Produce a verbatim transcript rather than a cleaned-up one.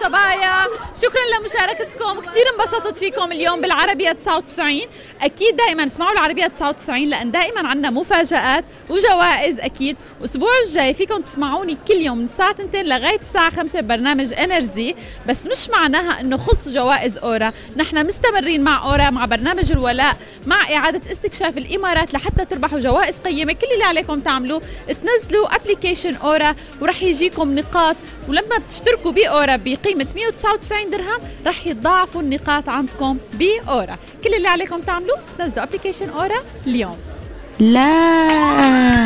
صبايا، شكرا لمشاركتكم، كتير انبسطت فيكم اليوم بالعربية تسعة وتسعين. أكيد دائما اسمعوا العربية تسعة وتسعين لأن دائما عنا مفاجآت وجوائز. أكيد الأسبوع الجاي فيكم تسمعوني كل يوم من الساعة اثنين لغاية الساعة خمسة ببرنامج انرجي، بس مش معناها انه خلصوا جوائز اورا. نحن مستمرين مع اورا مع برنامج الولاء، مع إعادة استكشاف الإمارات لحتى تربحوا جوائز قيمة. كل اللي عليكم تعملوه تنزلوا ابليكيشن اورا ورح يجيكم نقاط، ولما بتشتركوا بأورا بقيمة مئة وتسعة وتسعين درهم رح يتضاعفوا النقاط عندكم بأورا. كل اللي عليكم تعملوه تنزلوا ابليكيشن اورا اليوم. لا